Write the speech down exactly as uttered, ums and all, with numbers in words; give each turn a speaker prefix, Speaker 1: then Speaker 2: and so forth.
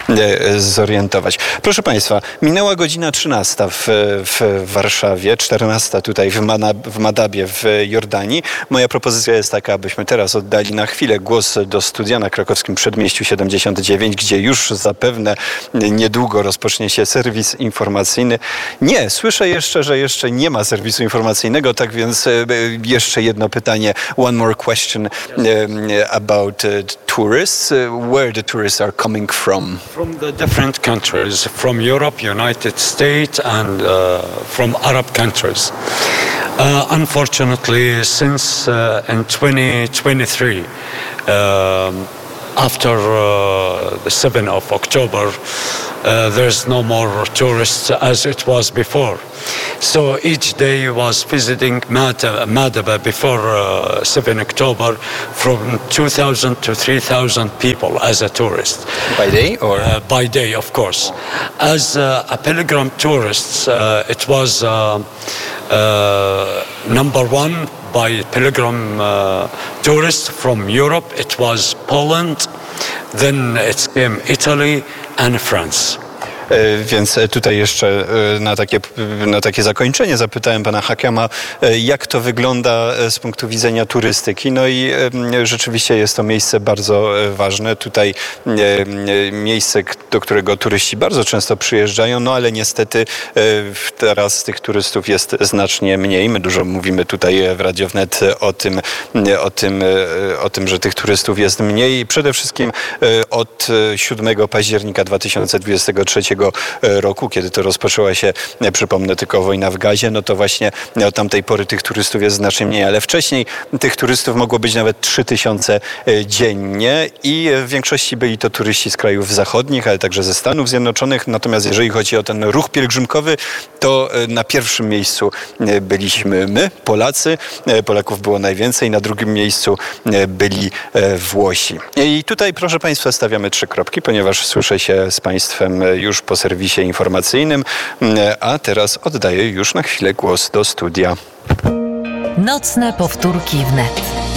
Speaker 1: zorientować. Proszę Państwa, minęła godzina trzynasta w, w Warszawie, czternasta tutaj w, Mana, w Madabie w Jordanii. Moja propozycja jest taka, abyśmy teraz oddali na chwilę głos do studia na krakowskim Przedmieściu siedemdziesiąt dziewięć, gdzie już zapewne niedługo rozpocznie się serwis informacyjny. Nie, słyszę jeszcze, że jeszcze nie ma serwisu informacyjnego, tak więc jeszcze jedno pytanie. One more question about tourists. Where the tourists are coming from?
Speaker 2: From the different countries, from Europe, United States, and uh, from Arab countries. Uh, unfortunately, since uh, in twenty twenty-three, um, after uh, the seventh of October, uh, there's no more tourists as it was before. So each day was visiting Madaba before uh, seventh of October from two thousand to three thousand people as a tourist.
Speaker 1: By day or?
Speaker 2: Uh, by day, of course. As uh, a pilgrim tourist, uh, it was uh, uh, number one by pilgrim uh, tourists from Europe. It was Poland, then it came Italy and France.
Speaker 1: Więc tutaj jeszcze na takie, na takie zakończenie zapytałem pana Hakama, jak to wygląda z punktu widzenia turystyki. No i rzeczywiście jest to miejsce bardzo ważne. Tutaj miejsce, do którego turyści bardzo często przyjeżdżają, no ale niestety teraz tych turystów jest znacznie mniej. My dużo mówimy tutaj w Radio Wnet o tym, o tym, o tym, że tych turystów jest mniej. Przede wszystkim od siódmego października dwa tysiące dwudziestego trzeciego roku, kiedy to rozpoczęła się, przypomnę tylko, wojna w Gazie, no to właśnie od tamtej pory tych turystów jest znacznie mniej, ale wcześniej tych turystów mogło być nawet trzy tysiące dziennie i w większości byli to turyści z krajów zachodnich, ale także ze Stanów Zjednoczonych. Natomiast jeżeli chodzi o ten ruch pielgrzymkowy, to na pierwszym miejscu byliśmy my, Polacy. Polaków było najwięcej. Na drugim miejscu byli Włosi. I tutaj, proszę Państwa, stawiamy trzy kropki, ponieważ słyszę się z Państwem już po serwisie informacyjnym, a teraz oddaję już na chwilę głos do studia.
Speaker 3: Nocne powtórki wnet.